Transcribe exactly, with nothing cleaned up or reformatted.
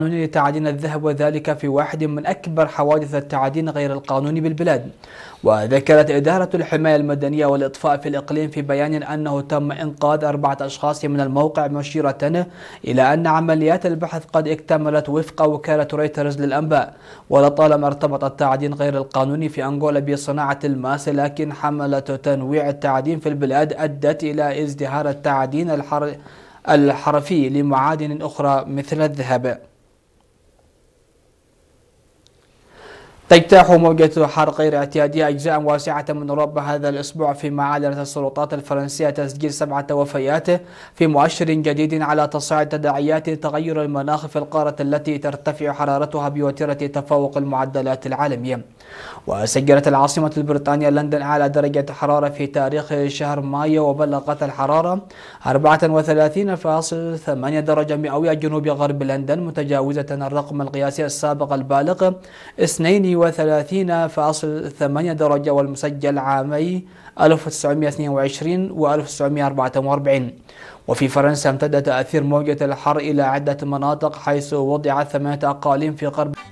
لتعدين الذهب، وذلك في واحد من أكبر حوادث التعدين غير القانوني بالبلاد. وذكرت إدارة الحماية المدنية والإطفاء في الإقليم في بيان أنه تم إنقاذ أربعة أشخاص من الموقع، مشيرة إلى أن عمليات البحث قد اكتملت وفق وكالة رويترز للأنباء. ولطالما ارتبط التعدين غير القانوني في أنغولا بصناعة الماس، لكن حملة تنويع التعدين في البلاد أدت إلى ازدهار التعدين الحر الحرفي لمعادن أخرى مثل الذهب. تجتاح موجة حر غير اعتيادية أجزاء واسعة من أوروبا هذا الأسبوع، فيما أعلنت السلطات الفرنسية تسجيل سبعة وفيات في مؤشر جديد على تصاعد تداعيات تغير المناخ في القارة التي ترتفع حرارتها بوتيرة تفوق المعدلات العالمية. وسجلت العاصمة البريطانية لندن أعلى درجة حرارة في تاريخ شهر مايو، وبلغت الحرارة أربعة وثلاثين فاصلة ثمانية درجة مئوية جنوب غرب لندن، متجاوزة الرقم القياسي السابق البالغ اثنين وثلاثين فاصلة ثمانية درجة والمسجل عامي ألف وتسعمئة واثنين وعشرين و ألف وتسعمئة وأربعة وأربعين. وفي فرنسا امتد تأثير موجة الحر إلى عدة مناطق، حيث وضعت ثمانية أقاليم في غرب